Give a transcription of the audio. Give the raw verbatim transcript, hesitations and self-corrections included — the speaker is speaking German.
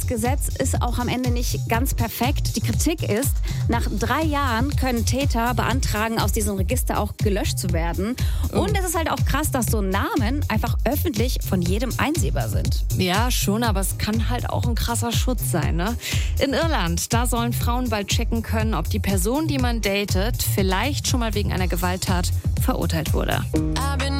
das Gesetz ist auch am Ende nicht ganz perfekt. Die Kritik ist, nach drei Jahren können Täter beantragen, aus diesem Register auch gelöscht zu werden. Und es ist halt auch krass, dass so Namen einfach öffentlich von jedem einsehbar sind. Ja, schon, aber es kann halt auch ein krasser Schutz sein, ne? In Irland, da sollen Frauen bald checken können, ob die Person, die man datet, vielleicht schon mal wegen einer Gewalttat verurteilt wurde.